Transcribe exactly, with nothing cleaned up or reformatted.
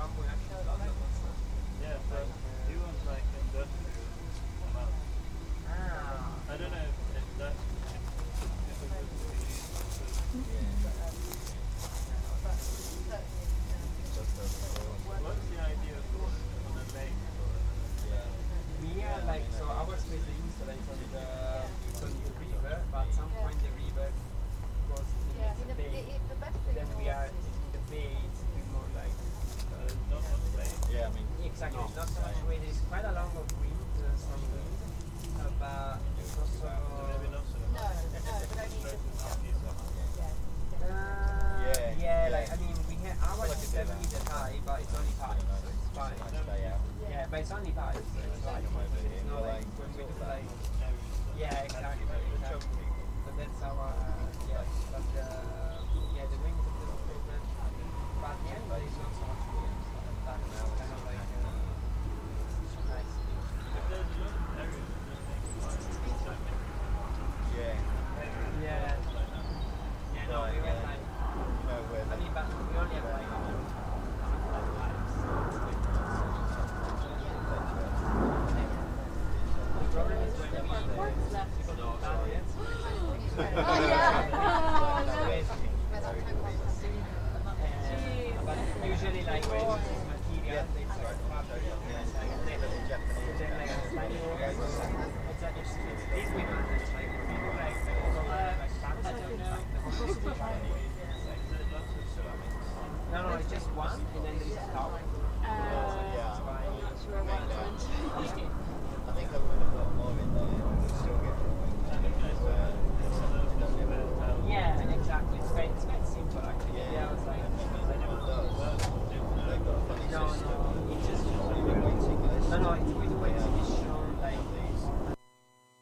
Yeah, but he wants like industrial amount. Ah. I don't know if, if that if it would be what's the idea for on a lake or We are like, so our space they used to like on the, it's on the river, but at some point the river goes in Yeah, the the, bay. it, the best thing Then we are in the bay, it's a bit more like, uh, not on a lake? Yeah, I mean, exactly, it's not so much weight, there's quite a long of wind, uh, strong wind, uh, but it's also, Maybe not so No, no, but I need to uh, Yeah, yeah, yeah. like, I mean, we have, ours is seven meters high, but it's only five, so it's fine. stay out. Yeah, but it's only five, so it's like, it's not like, when we do like, yeah, exactly, exactly. So that's our, uh, yeah, but the, yeah, the wings of the equipment, but the angle is not so much weird, so that's kind of like, uh, nice thing. If there's a lot of areas that make it like Yeah. Yeah, yeah, no, we have like, You know where I mean, but we only have like, five lives. The problem is when we, people know about it. Oh yeah. Oh no. Uh, but usually like when it's material, it's like fabric, and then like a tiny organization. It's like it's, it's this we manage, like if we do like uh, like Pakistan, the whole no, no, it's just one, and then there's a tower. Uh, Yeah. I'm not sure what I meant. I think I would have got more in there. We still get Yeah, exactly. It's quite, it's quite simple actually. Yeah. Yeah, I was like, They've got a funny no, system. no, it's just no, no, it's